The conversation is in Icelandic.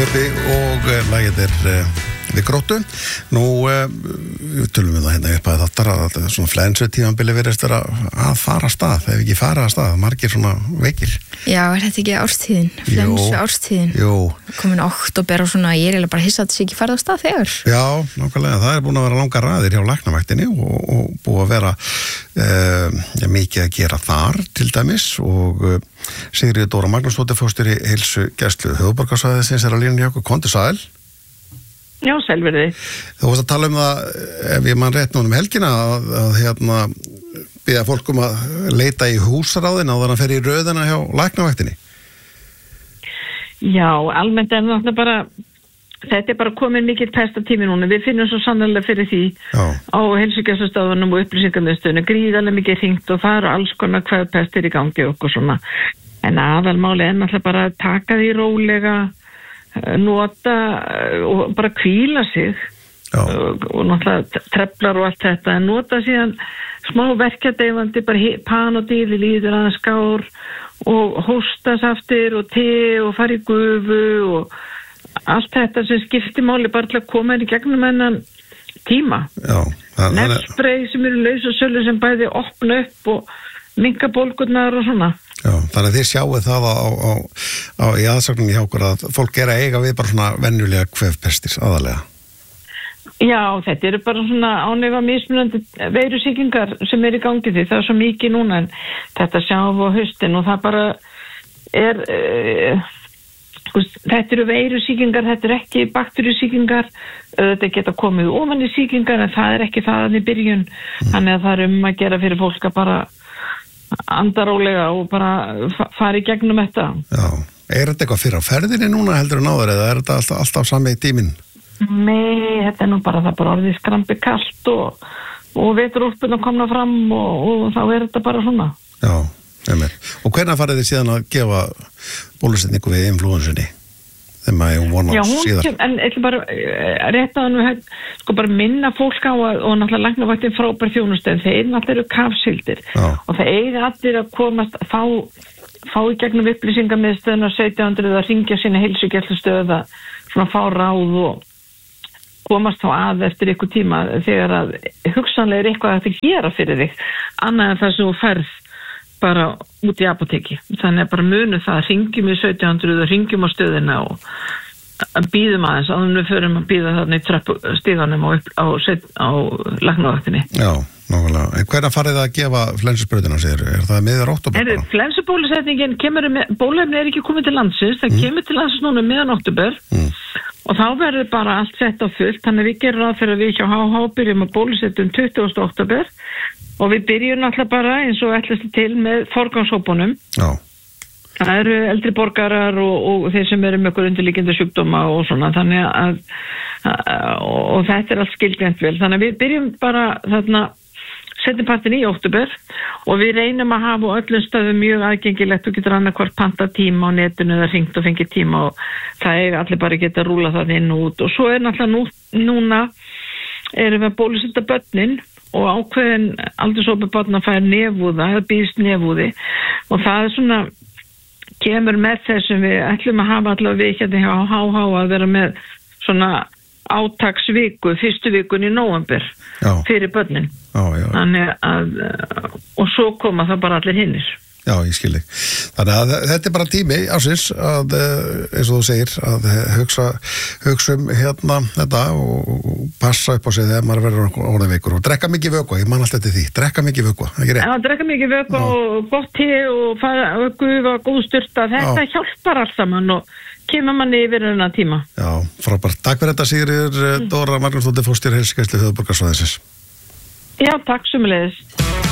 Bubbi og lagið við Gróttu. Nú, við tölum við það hérna upp að þetta svona flensu tímabili virðist vera að fara af stað, ef ekki fara af stað, margir svona veikir. Já, þetta ekki árstíðin, flensu árstíðin? Jú. Komin október og svona, ég bara hissa að þetta sé ekki farið af stað þegar. Já, nákvæmlega, það búin að vera langar raðir hjá læknavættinni og búið að vera mikið að gera þar til dæmis og Sigríður Dóra Magnúsdóttir forstjóri heilsugæslu höfuðborgarsvæðisins að línunni hjá okkur. Komdu sæl. Já, sælverði. Þú varst að tala það, ef ég man rétt núna helgina, að biðja fólk að leita í húsráðina og þannig að fer í röðina hjá læknavættinni. Já, almennt náttúrulega bara, þetta bara komin mikill pestatími núna. Við finnum svo sannlega fyrir því á heilsugæslustöðvunum og upplýsingarmiðstöðunum, gríðarlega mikið hringt og það alls konar hvað pestir í gangi og okkur svona. En aðalmáli náttúrulega bara að taka því rólega, nota og bara hvíla sig og náttúrulega treflar og allt þetta, en nota síðan smá verkjadeyfandi, bara Panodil í líður aðeins skár og hóstasaftir og te og fara í gufu og allt þetta sem skiptir máli bara til að koma í gegnum hennan tíma. Nefnspray sem eru laus og sölu sem bæði opna upp og minnka bólgurnar og svona. Já, þannig að þið sjáu það í aðsögninni hjá okkur að fólk að eiga við bara svona venjulega kvefpestir aðalega. Já, þetta eru bara svona ánefa mismunandi veirusýkingar sem í gangi því. Það er svo mikið núna en þetta sjáum við á haustin og það bara þetta eru veirusýkingar, þetta eru ekki bakteríusýkingar, þetta geta komið ofan í sýkingar en það er ekki það í byrjun. Þannig að það er að gera fyrir fólk að bara andarólega og bara fara í gegnum þetta. Já, þetta eitthvað fyrir á ferðinni núna heldur en áður eða þetta alltaf sami í tíminn? Nei, þetta nú bara það bara orðið skrambi kalt og veturúlpuna komna fram og þá þetta bara svona. Já, einmitt. Og hvenær farið þið síðan að gefa bólusetningu við inflúensunni? Þegar maður vona síðar. Já, en eitthvað bara rétt að hann bara minna fólk á og náttúrulega læknavættin frábær þjónustöð, þeir náttúrulega eru kafsildir og það eiga allir að komast fá í gegnum upplýsingamiðstöðuna 1700 að ringja sína heilsugæslustöð að svona fá ráð og komast þá að eftir ykkur tíma þegar að hugsanlega er eitthvað að þetta gera fyrir þig annað en það sem þú ferð bara út í apóteki. Þannig að bara munu það, ringjum í 1700 og ringjum á stöðina og býðum aðeins áður en við förum að býða þarna í tröppustíganum á læknavættinni. Já, nákvæmlega. En hvernig farið það að gefa flensusbrautina, segir? Er það miðjan október? Flensubólusetningin bóluefni er ekki komið til landsins, það kemur til landsins núna miðjan október og þá verður bara allt sett á fullt, þannig að við gerum ráð fyrir að við hjá HH byrjum að bólusetja 20. október og við byrjum alltaf bara eins og ætlast til með forgangshópunum. Já. Það eru eldri borgarar og þeir sem eru með einhver undirliggjandi sjúkdóma og svona, þannig að og þetta er allt skilgreint vel. Þannig að við byrjum bara þarna setjumpartin í október og við reynum að hafa öllum stöðum mjög aðgengilegt og getur annarkvort panta tíma á netinu eða hringt og fengið tíma og það er allir bara geta að rúla það inn og út og svo er náttúrulega núna erum við að bólusetja börnin og ákveðin aldurshópi barna fær nefúða eða býðst nefúði og það er svona kemur með þessum við ætlum að hafa allavega við hérna hjá HH að vera með svona átaksviku, fyrstu vikun í nóvember fyrir börnin. Þannig að og svo koma það bara allir hinnir. Já, ég skilji. Þannig að þetta er bara tími ásins að, eins og þú segir, að hugsa þetta og passa upp á sig þegar maður verður orðin veikur og drekka mikið vökva, ég man alltaf til því, drekka mikið vökva, ekki rétt? Já, drekka mikið vökva og gott te og fara og gufa góð styrta, þetta hjálpar alls saman og kemur manni yfir þennan tíma. Já, frábært. Takk fyrir þetta Sigríður Dóra Magnúsdóttir forstjóri heilsugæslu höfuðborgarsvæðisins. Já, takk sömuleiðis.